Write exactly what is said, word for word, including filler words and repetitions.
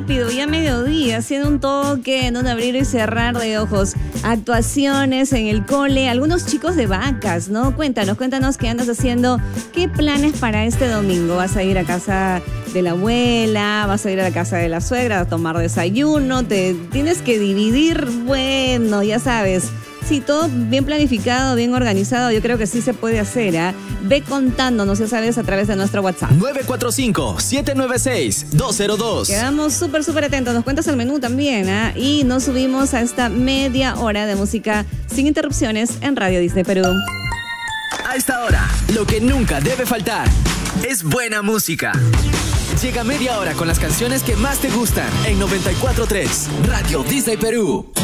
rápido, ya mediodía, haciendo un toque, en un abrir y cerrar de ojos. Actuaciones en el cole, algunos chicos de vacas, ¿no? Cuéntanos, cuéntanos qué andas haciendo, qué planes para este domingo. ¿Vas a ir a casa de la abuela? ¿Vas a ir a la casa de la suegra a tomar desayuno? ¿Te tienes que dividir? Bueno, ya sabes. Sí, todo bien planificado, bien organizado, yo creo que sí se puede hacer, ¿eh? Ve contándonos, ya sabes, a través de nuestro WhatsApp. nueve cuatro cinco, siete nueve seis, dos cero dos. Quedamos súper, súper atentos, nos cuentas el menú también, ¿eh? Y nos subimos a esta media hora de música sin interrupciones en Radio Disney Perú. A esta hora, lo que nunca debe faltar es buena música. Llega media hora con las canciones que más te gustan en noventa y cuatro punto tres Radio Disney Perú.